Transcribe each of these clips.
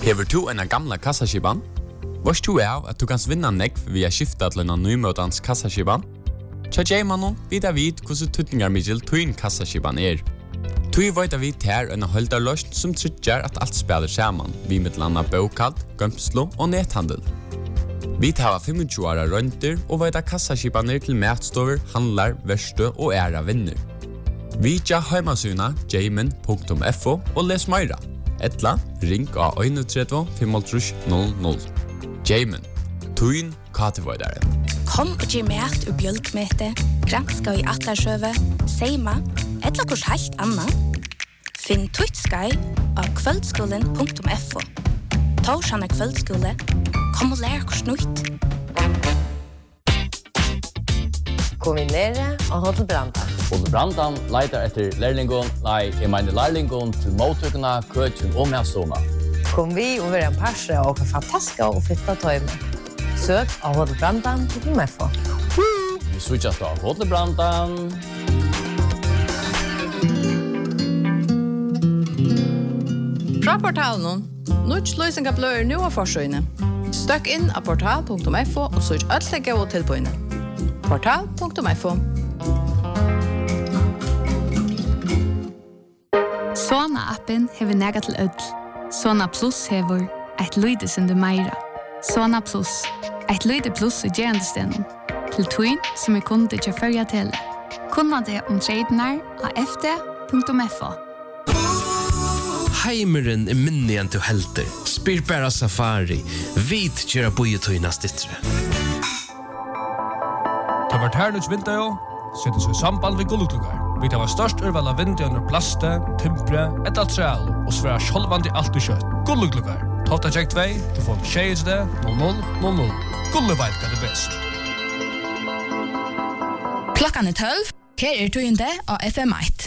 Hever du en gamla kassaskiban? Varst du at du kan vinna nekv via skifta til en nymøtans kassaskiban? Tja Jaymanon vid hvordan tutningarmiddel tuin kassaskiban Tui veit vi ter en holdarløsn som tryggjar at alt spiller saman, vi med landa bokald, gømslo og nethandel. Vi tar 25 åra rønter og veit kassaskibaner til matstover, handlar, verstø og æra vinner. Vi tja heimasuna jayman.fo og les meira. Etla, ring av 31 500. Jayman, tuin katevoidare. Kom og gi mat og bjølkmete, granska i atlarsøve, seima, etla kurs helt anna. Finn Twittsky av kvöldskolen.fo. Torsjana kvöldskole, kom og lær kurs nytt. Kombinere og Hotel Brandan. Hotel Brandan leitar etter lærlingon, lærlingon til mottøkene, køtjen og medstående. Kom vi og være en parse og fantastiske og fitta tøyme. Søk av Hotel Brandan.fo. Vi switchas av Hotel Brandan. Fra portalen, Nuts løsning av bløyer nå av forsøyene. Støkk inn av portal.fo og søk alle gode tilbøyene. Portal.fo. Sona-appen hever nega til ødel. Sona Plus hever et lyde som du meira. Sona Plus, et lyde pluss i gjerandestenen. Til tøyen som kunde til førja til. Kunna det tredjenar av fd.fo. Heimeren minnig enn til helter. Spyr bæra safari. Vit kjera bojetøyna stittre. Det var hernuts vinter sette seg samband ved gullutlugar. Vi tar størst urval av vinter under plaste, timpre, etaltreal og sværa sjolvandi alt i kjøtt. Gullutlugar. Tofta tjekk 2, du får 0000. Gulleveit kan det best. Klokkan 12, her tøyende av FM1.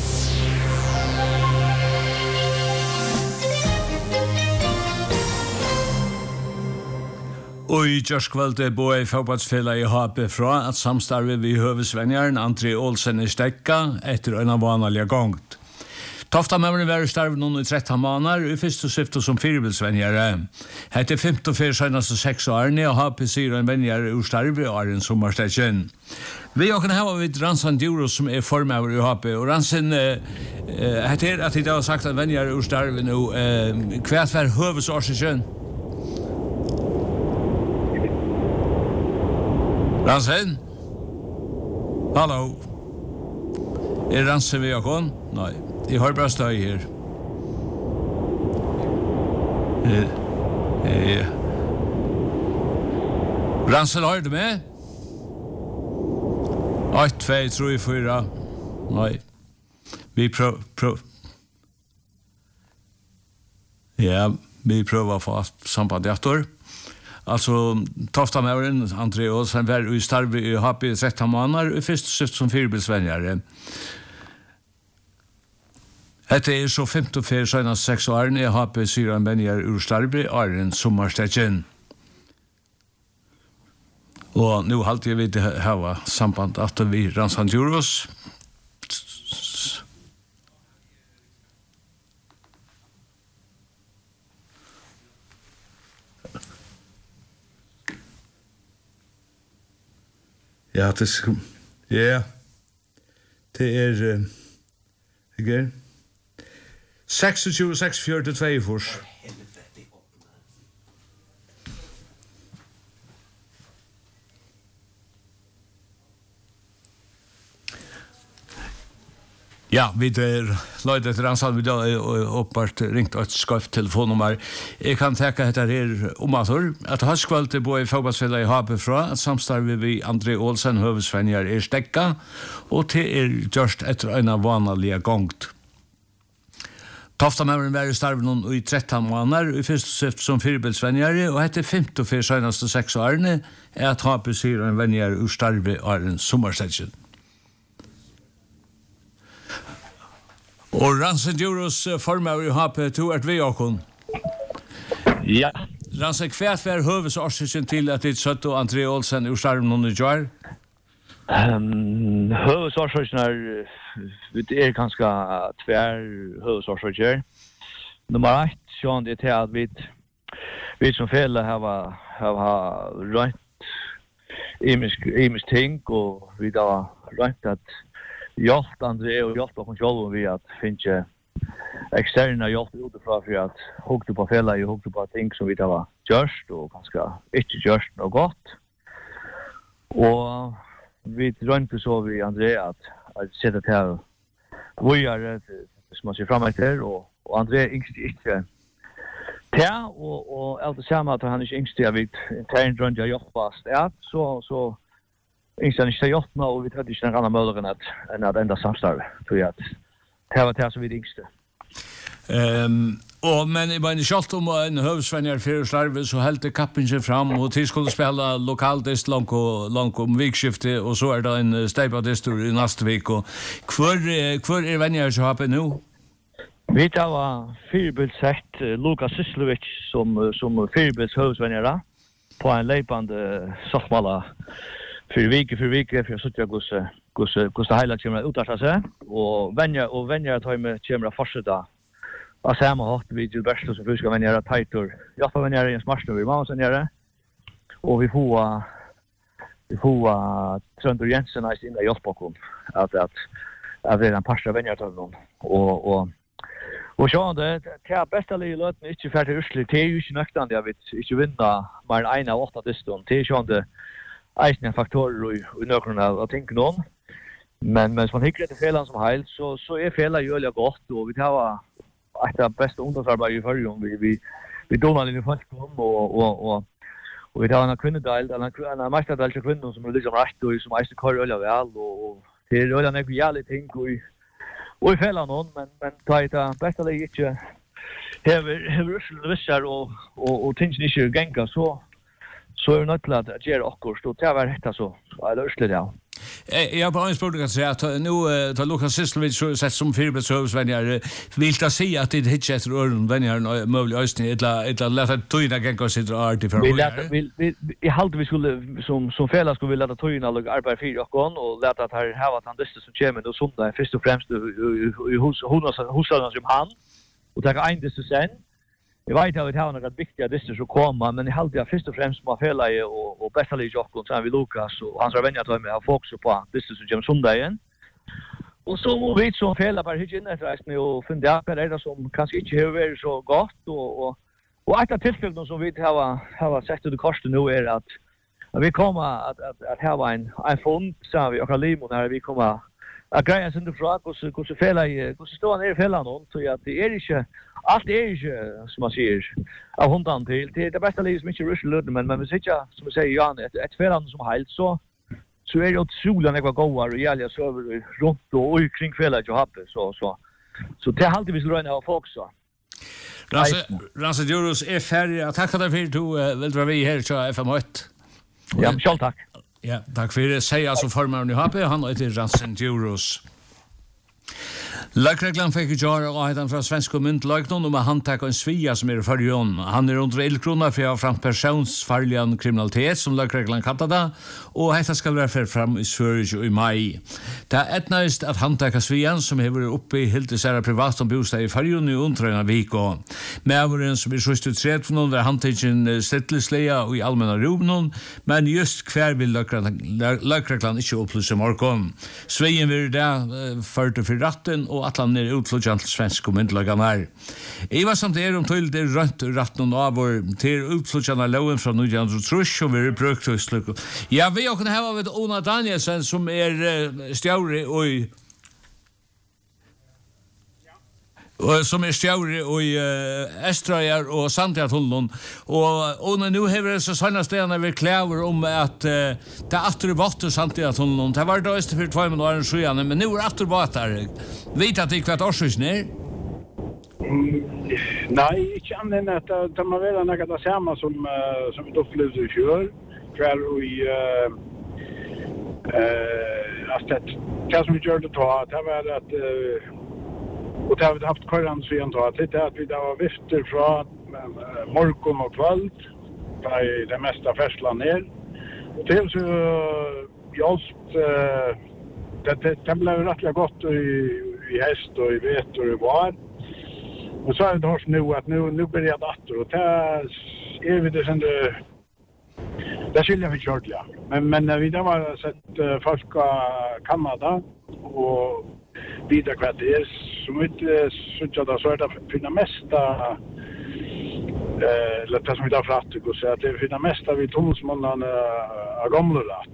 Og i kjørskvalget bor jeg fotballsfellet i HP fra at samstarve vi høvesvenjeren André Olsen i stekka etter en vanlig gongt. Tofta med var starve noen i 13 måneder, og i første syfte som firebilsvenjere. Hette 15 seneste 6 årene, og HP sier en venjere ur starve og en sommerstekken. Vi har vi Ransan Djuros som formøver i HP, og Ransan, hette at jeg har sagt at venjere ur starve nå, hvert var høvesårsekken? Ransen? Hallo? Ransen ved åkken? Nei, jeg har bare støy her. Ransen, har du med? 8, 2, 3, 4. Nei. Vi prøver. Ja, vi prøver å få samband etter. Altså, Tofta Mauren, André Olsen, var i starve i HP 13 måneder, og først syft som firebilsvenjere. Hette så 15 senast 6 årene, HP sier en venjer ur starve, og en sommerstekken. Og nå halte jeg vidt hava samband at vi Ransan Djuros. Ja, det ikke? 26, 6, 4, 2 fors. Ja, vi løyde etter Ransan, vi har oppbart ringt et skøft telefonnummer. Jeg kan tenke etter her omator, at høstkvalitet bor i fotballsfellet i HP fra, at samstarve vi André Olsen, høvesvenjer stekka, og til gjørst etter en av vanlige gongt. Tofta med var i starve noen i 13 måneder, i første syft som firebilsvenjer, og etter 15 seneste 6 årene, at HP sier en venjer ur starve av en sommerstekken. Og Ransan Djuros formøver i HP, to vi åkken. Ja. Ransan, hvert var høvesårsaken til at ditt søtt og André Olsen ur starven noen i jar? Høvesårsaken det ganske tver høvesårsaker. nummer 1 så det är att vi som fälla har rätt imisk ting och vi då rätt att hjälpa André och hjälpa oss själva vi att finna externa hjälp utifrån för att hugga på fälla och hugga på ting som vi då var just och ganska inte just något gott. Och vi drömde så vi André att sätta det vi är som man ser framåt här och André inte ja, och allt det samma att han är yngst jag vet intern rund jag jobbast så yngst han inte gjort nå och vi hade inte en annan möjlighet än att ända samstarv tror jag att det var det som vi yngste. Och men i början skalt om en hövsvänjar för slarv så helt kappen sig fram och till skulle spela lokalt dist långt om vikskifte och så är det en stejpa distor i nästa vecka och kvar är vänjar så har nu. Vi tar fyrbildsett Lukas Syslovic som fyrbilds på en leipande softmala för vecka för så jag går hela tiden utarta sig och vänjar tar med kamera fortsätta. Och samma har vi Gilberto som ska vänja tighter. Jag får vänja en smash nu vi måste nere. Och vi får Tröndor Jensen nice in i Josbakom att det är en pasta vänja tar någon och så det är bästa livet inte färdigt ursligt det är ju inte nöktan jag vet inte vinna men en av 8 diston det är ju inte en faktor och några av tänker någon men som hickar det felan som helt så är fela ju öliga gott och vi tar att det bästa ungdomsarbete i förrjun vi donar in i folk och vi tar en kvinnodel en mästardel till kvinnor som är liksom rätt och som är kör öliga väl och det är öliga några jävla ting och i fällan någon men ta det bästa det inte har vissar och ting som inte gänga så är det något att göra akkurat och det var rätt så är det ursligt ja. Jag har bara en fråga att säga att nu tar Lukas Syslovic sett som fyrbetsövsvänjar vill ta säga att det inte heter öron vänjar möjlig östning eller lätta tojna gänga och sitta arti för I halde vi skulle som fälla skulle vi lätta tojna och arbeta fyra och lätta att här var han det som kommer då söndag först och främst i hosarna som han och ta en det sen. Jag vet att vi har några viktiga distor som kommer, men i halde jag först och främst med fälla och bästa lig Jokon så vi Lukas och hans vänner tar med fokus på distor som kommer söndagen. Och så må vi som fälla bara hit in efter och fundera på det som kanske inte har varit så gott och ett av tillfällena som vi har sett ut i korset nu är att vi kommer att ha en fond så vi och Limo när vi kommer att greja sin fråga och så fälla och så står ner fälla någon så att det är inte allt är ju som man säger av hundan till det bästa livet som inte rusar men vi sitter som vi säger Jan ett fällande som helt så är det otroligt några goda och jävla server runt och kring fället jag har så det alltid vi skulle röna av folk så Ransa Djuros är färdig. Jag tackar dig för att du vill dra vi här till FM1. Ja, själv tack. Ja, tack för det. Säg alltså formaren i HP. Han heter Ransa Djuros. Lagreglan fikk ikke gjøre og heter han fra svensk myndlagnon om å handtake en svia som i førjon. Han under ildkrona for å ha fram personsfarlig kriminalitet, som lagreglan kallar det, og dette skal være ført fram i Sverige i mai. Det etnaist at handtake svian som har vært oppe i helt isæra privat om bostad i førjon i undrøyna viko. Medvåren som er sørst utredt for noen var handtaken stedtlesleia og i allmänna rumnon, men just hver vil lagreglan ikke opplyse morgon. Svien vil det ført for ratten og at han utflodjan til svensk og myndelagan her. Jeg var samt til det rønt ratten av vår til utflodjan av loven fra 1930 og vi er brukt og sluk. Ja, vi har kunnet hava ved Ona Danielsen som stjauri som stjauri og Estrajar og Sandjatullon og nu hever det så sanna stedene vi klæver om at det er atter vatt og Sandjatullon det var da øst for 2 måneder siden men nu er atter vatt der vet at det kvart årsøysen er? Nei, ikke annet enn at det må være noe det samme som vi opplevde i fjør kvar og i det som vi gjør det det var at och det har vi haft körran så igen då att det att vi där var vifter från morgon och kväll där det mesta färslan ner och till så just det blev rätt gott i häst och i vet och i var Och så är det hörs nu att nu börjar det åter och det är vi det sen det skiljer vi kört ja. Men vi där var sett folk Kanada och vidare kvart det är som inte så är det finna mesta eller det som vi där fratt och så att det finna mesta vi tonårsmånaden av gamla rätt.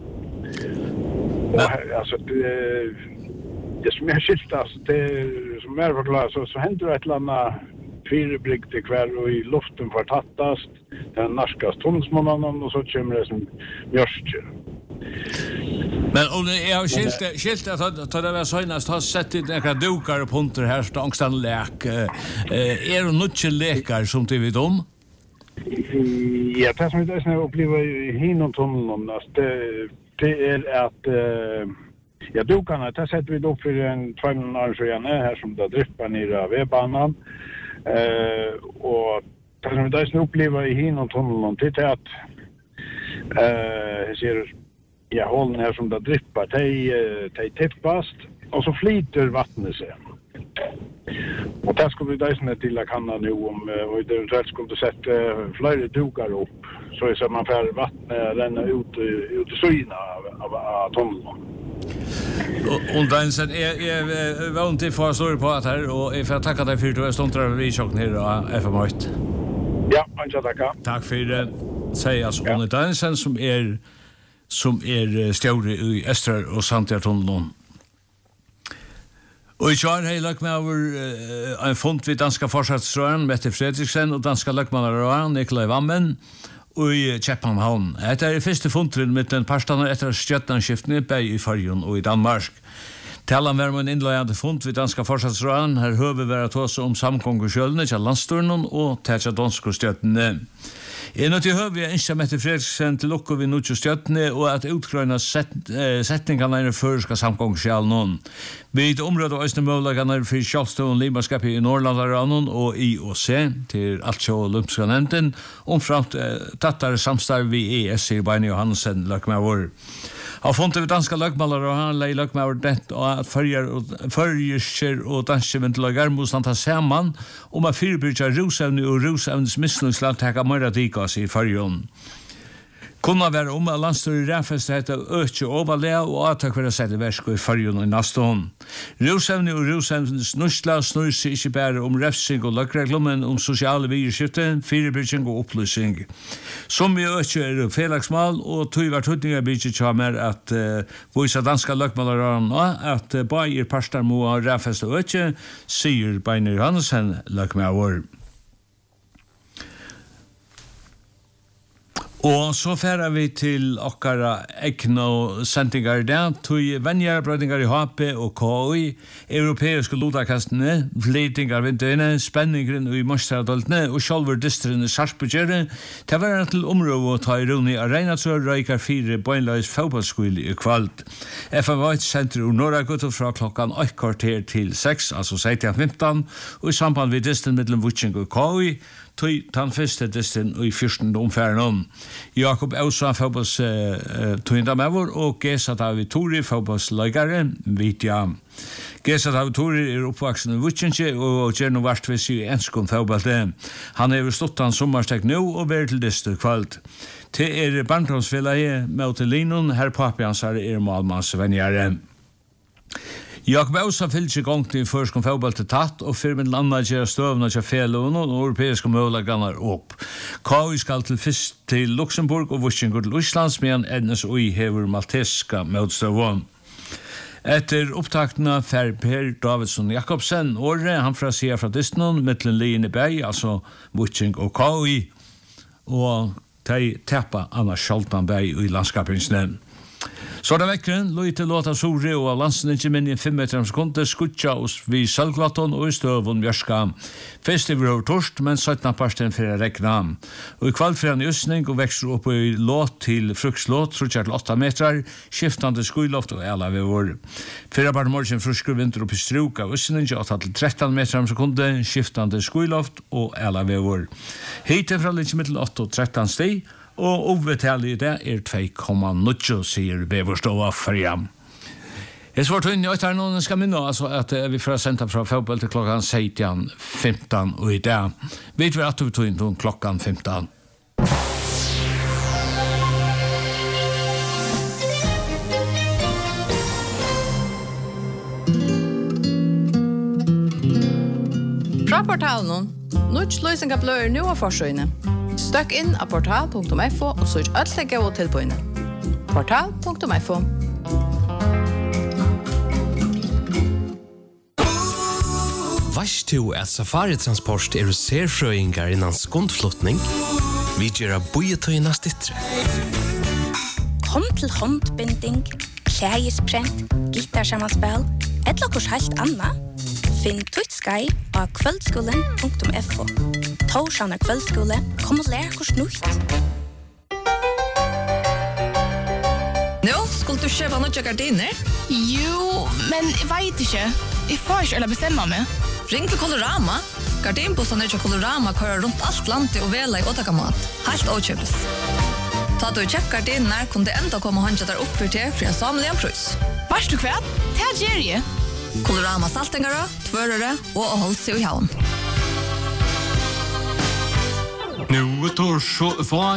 Alltså det som är skilt alltså det som är förklarat så händer det ett landa fyrebrygg till kväll och i luften förtattast den narskast tonårsmånaden och så kommer det som mjörster. Men om det är skilt att det var senast har sett några dukar och punter här så angstan lek är det något lekar som du vet om? Ja, det som jag har upplevt i hinontunneln det är att ja, dukarna, det sätter vi upp för en 2 år sedan här som det drippar ner av vägbanan och det som jag har upplevt i hinontunneln det är att jag ser ja, hålen här som det drippar, de tippast och så flyter vattnet sig. Och där ska vi där till att kanna nu om och det eventuellt skulle sätta flera dukar upp så är så man får vattnet ränna ut i syna av tunneln. Och den sen är var inte för står på att här och jag får tacka dig för att du stod där vid chocken här och FM8. Ja, jag tackar. Tack för det. Säg alltså och den sen som är större i Öster och Santiago. Och jag har lagt med över en fond vid danska forsvarsrören Mette Fredriksen och danska lökmannar Nikolaj Vammen och i Köpenhamn. Det är första fonden med den parstanar efter stjärnskiftet i Färjön och i Danmark. Talan var med en inlejande fond vid danska forsvarsrören här höver vara tås om samgångskjölden till landstörnen och tätja danska stjärnene. Något i höv jag inte Mette Fredriksen till Lokko vid Nutsjö stjärnene och att utgröna sättningarna i den förska samgångskjölden. Vid området av Östermövlagarna för Kjallstån Limaskap i Norrlandarannon och IOC till Altsjö och Lumpska nämnden omframt tattare samstarv vid ES i Beine Johansen lökmavor. Har funnet vid danska lökmallar och han lei lökmavor det och att förgerser och danskeventlagar måste ta samman om att fyrbyrja rosevne och rosevnes missnöjslag täcka mörda dikas i Färjön. Kunna være om at landstyret ræfest heter øke overlea og attak være sett i versko i Färjön og i Naston. Rosevne og rosevnes nursla snur seg ikke bare om refsing og løkregler, men om sosiale virskifte, fyrirbygging og opplysning. Som vi øke er felagsmal, og tog var tøtninga bygget kommer at vise danska løkmalaren at bare parstar må ha ræfest og øke, sier Beine Johansen løkmaler. Og så færer vi til okkara ekno sendingar der, tog venjarbrøydingar i HP og KI, europeiske lodakastene, flytingar vinduene, spenningren i morstradoltene og sjálfur distrene Sarsbyggjere, til være til området og ta i runi Arenatrør røykar 4 bøynløys fotballskole i kveld. FM8 sender ur Norragutter fra klokkan 8:15 til 6, altså 16:15, og i samband med distren mellom Vutsing og KI, tog den første disten i 14. omfæren. Jakob Ausa, fotballs tøynda med vår, og Gesa David Tori, fotballsløygare, vidja. Gesa David Tori er oppvaksen i Vutsjensje, og gjør noe verstvis i enskån fotballet. Han er stått han sommerstek nå, og vært til diste kvalt. Til barndomsfellet med til Linon, her papiansar Malmans venjare. Jakob Ausa fyllt seg gong til førskom fotball til tatt, og for med landa gjør støvna til fjellån og europeiske målagannar opp. KI skal til fyrst til Luxemburg og Vutsjengur til Islands, medan NSOI hever malteska møtstøvån. Etter opptaktene fer Per Davidsson Jakobsen, året han fra sida fra Disney, mittlen Lien i Berg, altså Vutsjeng og KI, og de teppa Anna Scholtan Berg i landskapingsnevn. Så da vekkeren, Løyte låta Sori og landsen ikke minne 5 meter om sekunder, skutja oss vid Sølglaton og i støvun Mjørska. Først er vi over torst, men 17. parsten fyrir regna. Og i kveld fyrir han i Østning og vekster opp i låt til frukslåt, trutjar til 8 meter, skiftande skuiloft og ela ved vår. Fyrir part morgen frusker vinter opp i struk av Østning, 8 til 13 meter om sekunder, skiftande skuiloft og ela ved vår. Hittil fra litt mittel 8 og 13 steg, og overtallet i det 2,9, sier Beverstova Fria. Det svårt att jag tar någon ska minna alltså att vi får sända från fotboll till klockan 16:15 och idag vet vi att vi tog in klockan 15. Fra portalen, Nuts løsning av bløyer nu av forsøyene. Støkk inn av portal.fo og søk alle gode tilbøyene. Portal.fo. Vars du at Safari-transport serfrøyngar innan skundflotning? Vi gjør bojetøyna stittre. Hånd-til-håndbinding, klægesprent, gitarsammanspel, et lakkurs helt anna. Finn Tutskai av kveldskolen.fo. Torsjana kveldskole, kom og lær kurs nytt. Nå, skulle du kjøpe noen gardiner? Jo, men jeg vet ikke. Jeg får ikke eller bestemme meg. Ring til Colorama. Gardinbossene til Colorama kører rundt alt landet og vela i åtakamat. Helt åkjøpes. Ta du kjøpt gardiner, kunne det enda komme håndja der opp for til en samlig en prøys. Vars du kvært? Det gjør jeg. Colorama saltengare, tvørere og holdt seg i havn. Nu tar så